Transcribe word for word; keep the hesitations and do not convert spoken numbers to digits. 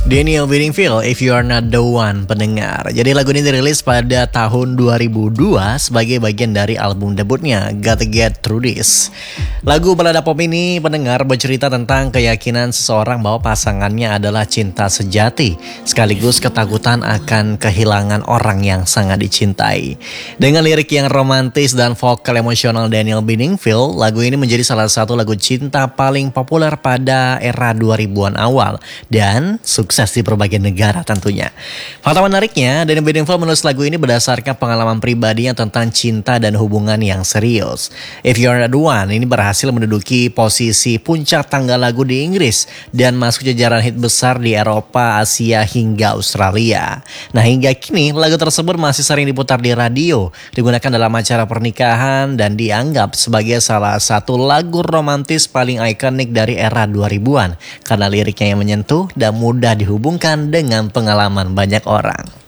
Daniel Bedingfield, If You Are Not The One, pendengar. Jadi lagu ini dirilis pada tahun dua ribu dua sebagai bagian dari album debutnya, Gotta Get Through This. Lagu balada pop ini, pendengar, bercerita tentang keyakinan seseorang bahwa pasangannya adalah cinta sejati, sekaligus ketakutan akan kehilangan orang yang sangat dicintai. Dengan lirik yang romantis dan vokal emosional Daniel Bedingfield, lagu ini menjadi salah satu lagu cinta paling populer pada era dua ribuan awal dan sukses di berbagai negara tentunya. Fakta menariknya, Daniel Bedingfield menulis lagu ini berdasarkan pengalaman pribadinya tentang cinta dan hubungan yang serius. If You Are Not The One ini berhasil menduduki posisi puncak tangga lagu di Inggris dan masuk jajaran hit besar di Eropa, Asia hingga Australia. Nah, hingga kini lagu tersebut masih sering diputar di radio, digunakan dalam acara pernikahan dan dianggap sebagai salah satu lagu romantis paling ikonik dari era dua ribuan karena liriknya yang menyentuh dan mudah dihubungkan dengan pengalaman banyak orang.